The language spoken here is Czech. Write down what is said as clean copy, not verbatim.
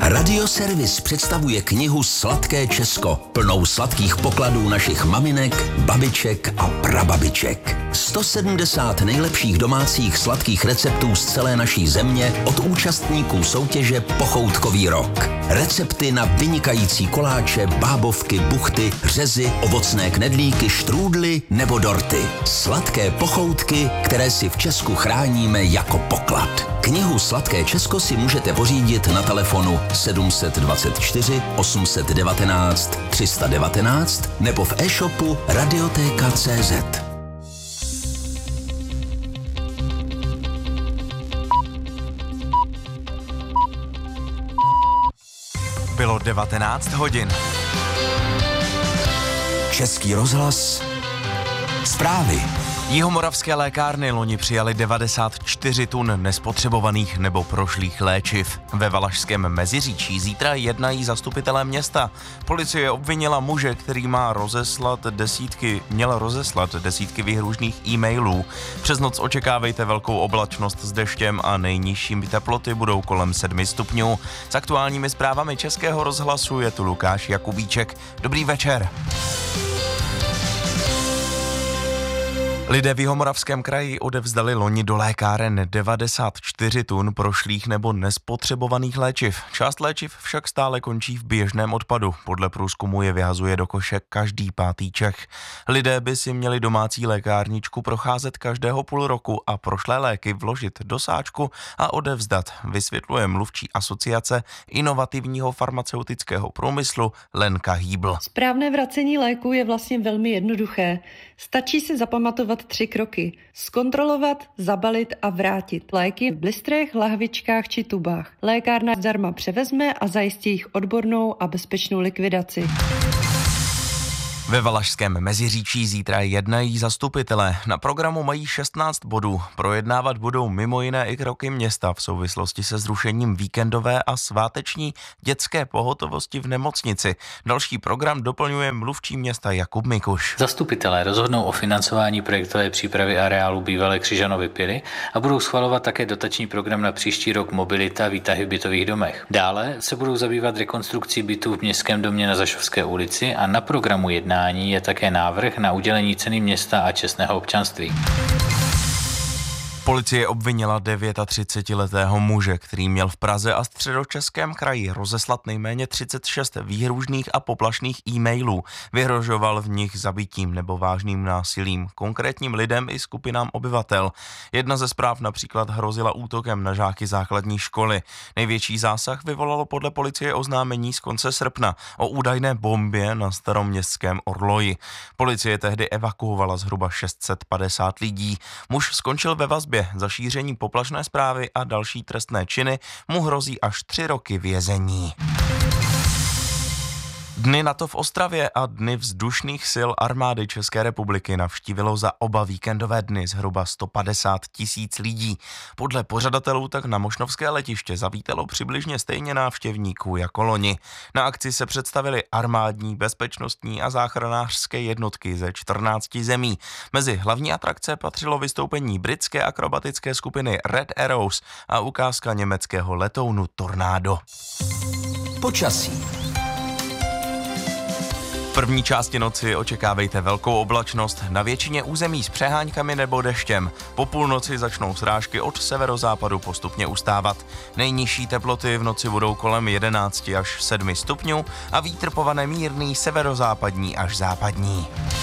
Radioservis představuje knihu Sladké Česko, plnou sladkých pokladů našich maminek, babiček a prababiček. 170 nejlepších domácích sladkých receptů z celé naší země od účastníků soutěže Pochoutkový rok. Recepty na vynikající koláče, bábovky, buchty, řezy, ovocné knedlíky, štrůdly nebo dorty. Sladké pochoutky, které si v Česku chráníme jako poklad. Knihu Sladké Česko si můžete pořídit na telefonu 724 819 319 nebo v e-shopu Radioteka.cz. Bylo 19 hodin. Český rozhlas. Zprávy. Jihomoravské lékárny loni přijali 94 tun nespotřebovaných nebo prošlých léčiv. Ve Valašském Meziříčí zítra jednají zastupitelé města. Policie obvinila muže, který měl rozeslat desítky výhružných e-mailů. Přes noc očekávejte velkou oblačnost s deštěm a nejnižší teploty budou kolem 7 stupňů. S aktuálními zprávami Českého rozhlasu je tu Lukáš Jakubíček. Dobrý večer. Lidé v Jihomoravském kraji odevzdali loni do lékáren 94 tun prošlých nebo nespotřebovaných léčiv. Část léčiv však stále končí v běžném odpadu. Podle průzkumu je vyhazuje do koše každý pátý Čech. Lidé by si měli domácí lékárničku procházet každého půl roku a prošlé léky vložit do sáčku a odevzdat, vysvětluje mluvčí asociace inovativního farmaceutického průmyslu Lenka Hýbl. Správné vracení léku je vlastně velmi jednoduché. Stačí si zapamatovat 3 kroky. Zkontrolovat, zabalit a vrátit léky v blistrech, lahvičkách či tubách. Lékárna zdarma převezme a zajistí jejich odbornou a bezpečnou likvidaci. Ve Valašském Meziříčí zítra jednají zastupitelé. Na programu mají 16 bodů. Projednávat budou mimo jiné i kroky města v souvislosti se zrušením víkendové a sváteční dětské pohotovosti v nemocnici. Další program doplňuje mluvčí města Jakub Mikuš. Zastupitelé rozhodnou o financování projektové přípravy areálu bývalé Křižanovy pily a budou schvalovat také dotační program na příští rok Mobilita výtahy v bytových domech. Dále se budou zabývat rekonstrukcí bytů v Městském domě na Zašovské ulici a na programu jednání je také návrh na udělení ceny města a čestného občanství. Policie obvinila 39letého muže, který měl v Praze a Středočeském kraji rozeslat nejméně 36 výhružných a poplašných e-mailů. Vyhrožoval v nich zabitím nebo vážným násilím konkrétním lidem i skupinám obyvatel. Jedna ze zpráv například hrozila útokem na žáky základní školy. Největší zásah vyvolalo podle policie oznámení z konce srpna o údajné bombě na Staroměstském Orloji. Policie tehdy evakuovala zhruba 650 lidí. Muž skončil ve vazbě za šíření poplašné zprávy a další trestné činy, mu hrozí až 3 roky vězení. Dny NATO v Ostravě a Dny vzdušných sil armády České republiky navštívilo za oba víkendové dny zhruba 150 000 lidí. Podle pořadatelů tak na mošnovské letiště zavítalo přibližně stejně návštěvníků jako loni. Na akci se představily armádní, bezpečnostní a záchranářské jednotky ze 14 zemí. Mezi hlavní atrakce patřilo vystoupení britské akrobatické skupiny Red Arrows a ukázka německého letounu Tornado. Počasí. V první části noci očekávejte velkou oblačnost, na většině území s přeháňkami nebo deštěm. Po půlnoci začnou srážky od severozápadu postupně ustávat. Nejnižší teploty v noci budou kolem 11 až 7 stupňů a vítr povane mírný severozápadní až západní.